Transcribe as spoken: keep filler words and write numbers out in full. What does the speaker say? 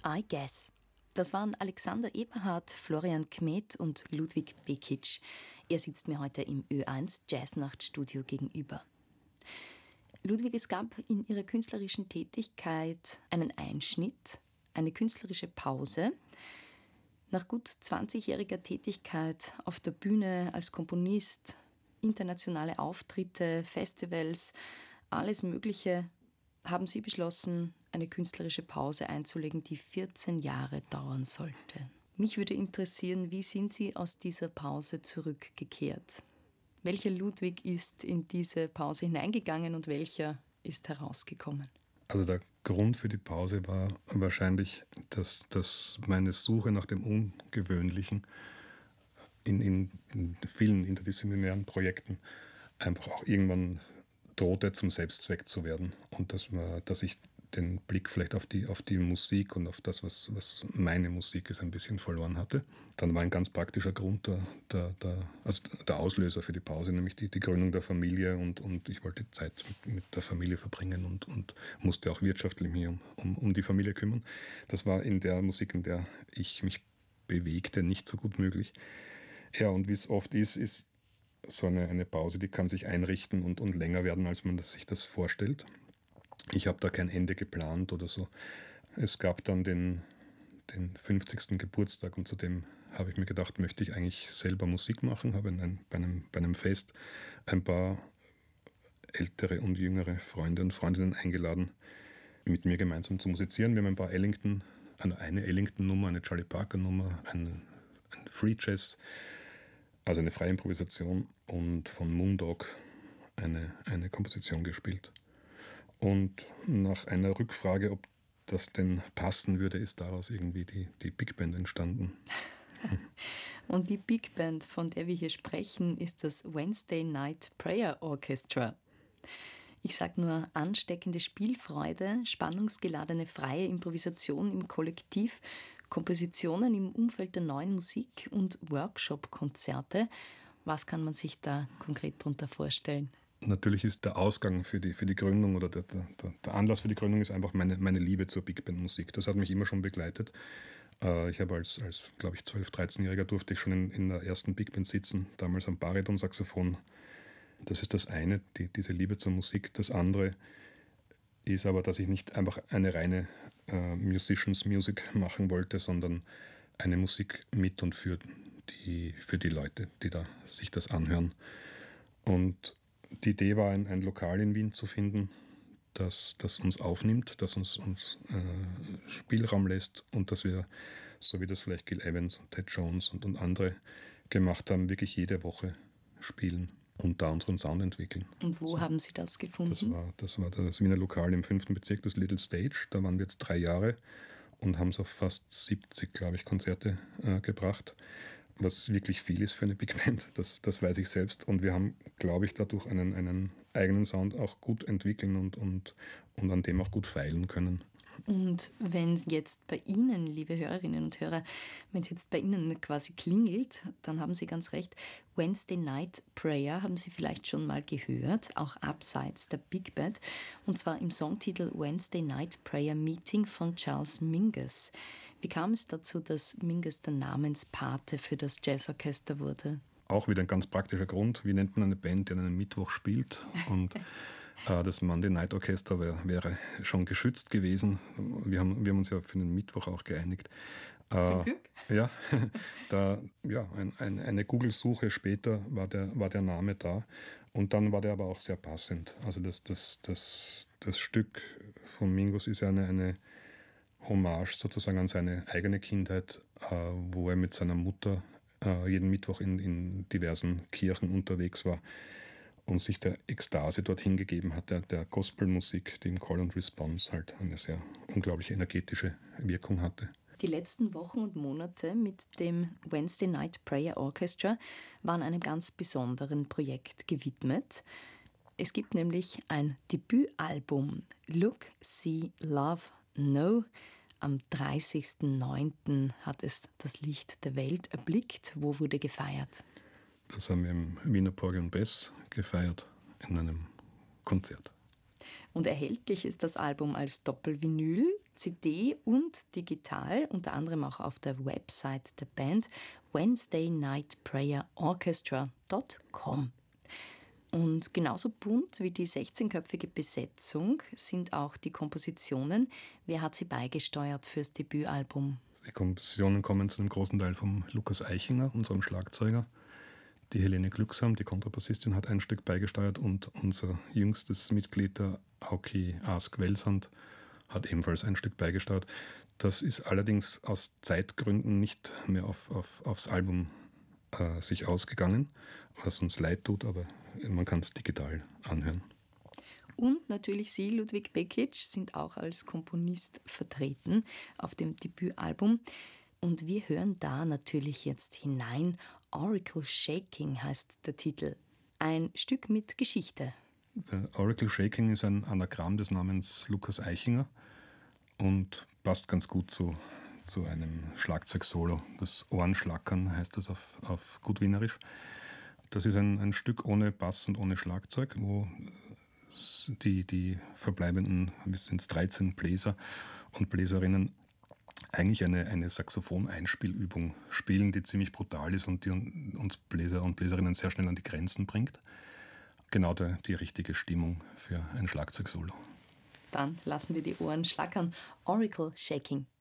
I Guess. Das waren Alexander Eberhardt, Florian Kmet und Ludwig Bekic. Er sitzt mir heute im Ö eins Jazznachtstudio gegenüber. Ludwig, es gab in Ihrer künstlerischen Tätigkeit einen Einschnitt, eine künstlerische Pause. Nach gut zwanzigjähriger Tätigkeit auf der Bühne als Komponist, internationale Auftritte, Festivals, alles Mögliche, haben Sie beschlossen, eine künstlerische Pause einzulegen, die vierzehn Jahre dauern sollte. Mich würde interessieren, wie sind Sie aus dieser Pause zurückgekehrt? Welcher Ludwig ist in diese Pause hineingegangen und welcher ist herausgekommen? Also der Grund für die Pause war wahrscheinlich, dass, dass meine Suche nach dem Ungewöhnlichen in, in, in vielen interdisziplinären Projekten einfach auch irgendwann drohte, zum Selbstzweck zu werden. Und dass, man, dass ich den Blick vielleicht auf die, auf die Musik und auf das, was, was meine Musik ist, ein bisschen verloren hatte. Dann war ein ganz praktischer Grund der, der, der, also der Auslöser für die Pause, nämlich die, die Gründung der Familie und, und ich wollte Zeit mit, mit der Familie verbringen und, und musste auch wirtschaftlich mich um, um, um die Familie kümmern. Das war in der Musik, in der ich mich bewegte, nicht so gut möglich. Ja, und wie es oft ist, ist so eine, eine Pause, die kann sich einrichten und, und länger werden, als man sich das vorstellt. Ich habe da kein Ende geplant oder so. Es gab dann den, den fünfzigsten Geburtstag und zu dem habe ich mir gedacht, möchte ich eigentlich selber Musik machen. Habe ein, bei, einem, bei einem Fest ein paar ältere und jüngere Freunde und Freundinnen eingeladen, mit mir gemeinsam zu musizieren. Wir haben ein paar Ellington, eine Ellington-Nummer, eine Charlie Parker-Nummer, ein, ein Free Jazz, also eine freie Improvisation und von Moondog eine, eine Komposition gespielt. Und nach einer Rückfrage, ob das denn passen würde, ist daraus irgendwie die, die Big Band entstanden. Und die Big Band, von der wir hier sprechen, ist das Wednesday Night Prayer Orchestra. Ich sage nur ansteckende Spielfreude, spannungsgeladene freie Improvisation im Kollektiv, Kompositionen im Umfeld der neuen Musik und Workshop-Konzerte. Was kann man sich da konkret darunter vorstellen? Natürlich ist der Ausgang für die, für die Gründung oder der, der, der Anlass für die Gründung ist einfach meine, meine Liebe zur Big Band Musik. Das hat mich immer schon begleitet. Ich habe als, als glaube ich, zwölf-, dreizehnjähriger durfte ich schon in, in der ersten Big Band sitzen, damals am Bariton-Saxophon. Das ist das eine, die, diese Liebe zur Musik. Das andere ist aber, dass ich nicht einfach eine reine äh, Musicians Music machen wollte, sondern eine Musik mit und für die, für die Leute, die da sich das anhören. Und die Idee war, ein, ein Lokal in Wien zu finden, das, das uns aufnimmt, das uns, uns äh, Spielraum lässt und dass wir, so wie das vielleicht Gil Evans und Ted Jones und, und andere gemacht haben, wirklich jede Woche spielen und da unseren Sound entwickeln. Und wo so. Haben Sie das gefunden? Das war, das war das Wiener Lokal im fünften Bezirk, das Little Stage. Da waren wir jetzt drei Jahre und haben so fast siebzig, glaube ich, Konzerte äh, gebracht. Was wirklich viel ist für eine Big Band, das, das weiß ich selbst. Und wir haben, glaube ich, dadurch einen, einen eigenen Sound auch gut entwickeln und, und, und an dem auch gut feilen können. Und wenn jetzt bei Ihnen, liebe Hörerinnen und Hörer, wenn es jetzt bei Ihnen quasi klingelt, dann haben Sie ganz recht. Wednesday Night Prayer haben Sie vielleicht schon mal gehört, auch abseits der Big Band. Und zwar im Songtitel Wednesday Night Prayer Meeting von Charles Mingus. Wie kam es dazu, dass Mingus der Namenspate für das Jazzorchester wurde? Auch wieder ein ganz praktischer Grund. Wie nennt man eine Band, die an einem Mittwoch spielt? Und das Monday Night Orchestra wär, wäre schon geschützt gewesen. Wir haben, wir haben uns ja für den Mittwoch auch geeinigt. Zum Glück. Ja, da, ja ein, ein, eine Google-Suche später war der, war der Name da. Und dann war der aber auch sehr passend. Also das, das, das, das Stück von Mingus ist ja eine, eine Hommage sozusagen an seine eigene Kindheit, wo er mit seiner Mutter jeden Mittwoch in, in diversen Kirchen unterwegs war und sich der Ekstase dort hingegeben hat, der, der Gospelmusik, die im Call and Response halt eine sehr unglaubliche energetische Wirkung hatte. Die letzten Wochen und Monate mit dem Wednesday Night Prayer Orchestra waren einem ganz besonderen Projekt gewidmet. Es gibt nämlich ein Debütalbum, Look, See, Love, Know. Am dreißigsten neunten hat es das Licht der Welt erblickt. Wo wurde gefeiert? Das haben wir im Wiener Porgy und Bess gefeiert, in einem Konzert. Und erhältlich ist das Album als Doppelvinyl. C D und digital, unter anderem auch auf der Website der Band wednesday night prayer orchestra dot com. Und genauso bunt wie die sechzehnköpfige Besetzung sind auch die Kompositionen. Wer hat sie beigesteuert fürs Debütalbum? Die Kompositionen kommen zu einem großen Teil vom Lukas Eichinger, unserem Schlagzeuger. Die Helene Glücksam, die Kontrabassistin, hat ein Stück beigesteuert und unser jüngstes Mitglied, der Auki Ask-Welsand, hat ebenfalls ein Stück beigesteuert. Das ist allerdings aus Zeitgründen nicht mehr auf, auf, aufs Album äh, sich ausgegangen, was uns leid tut, aber man kann es digital anhören. Und natürlich Sie, Ludwig Bekic, sind auch als Komponist vertreten auf dem Debütalbum. Und wir hören da natürlich jetzt hinein. Oracle Shaking heißt der Titel. Ein Stück mit Geschichte. Der Oracle Shaking ist ein Anagramm des Namens Lukas Eichinger und passt ganz gut zu, zu einem Schlagzeugsolo. Das Ohrenschlackern heißt das auf, auf gut Wienerisch. Das ist ein, ein Stück ohne Bass und ohne Schlagzeug, wo die, die verbleibenden, wir sind dreizehn Bläser und Bläserinnen, eigentlich eine, eine Saxophon-Einspielübung spielen, die ziemlich brutal ist und die uns Bläser und Bläserinnen sehr schnell an die Grenzen bringt. Genau der, die richtige Stimmung für ein Schlagzeugsolo. Dann lassen wir die Ohren schlackern. Oracle Shaking.